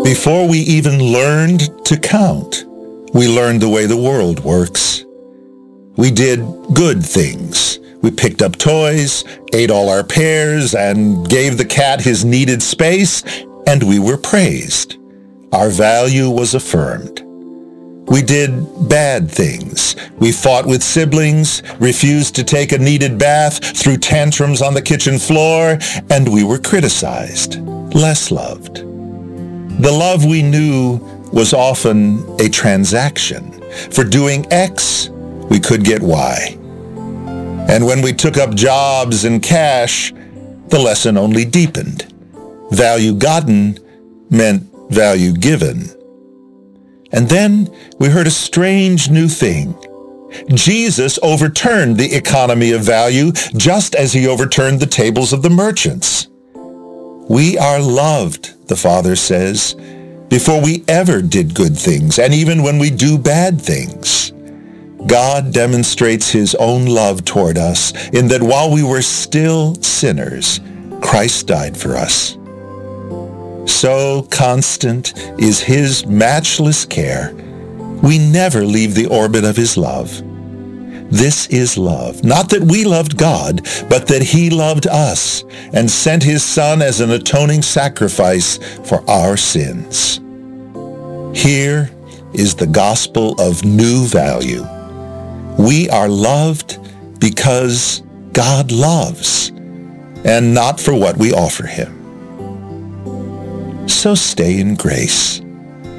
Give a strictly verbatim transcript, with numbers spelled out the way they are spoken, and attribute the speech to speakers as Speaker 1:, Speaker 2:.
Speaker 1: Before we even learned to count, we learned the way the world works. We did good things. We picked up toys, ate all our pears, and gave the cat his needed space, and we were praised. Our value was affirmed. We did bad things. We fought with siblings, refused to take a needed bath, threw tantrums on the kitchen floor, and we were criticized, less loved. The love we knew was often a transaction. For doing X, we could get Y. And when we took up jobs and cash, the lesson only deepened. Value gotten meant value given. And then we heard a strange new thing. Jesus overturned the economy of value just as he overturned the tables of the merchants. We are loved, the Father says, before we ever did good things, and even when we do bad things. God demonstrates his own love toward us in that while we were still sinners, Christ died for us. So constant is his matchless care, we never leave the orbit of his love. This is love, not that we loved God, but that he loved us and sent his Son as an atoning sacrifice for our sins. Here is the gospel of new value. We are loved because God loves, and not for what we offer him. So stay in grace.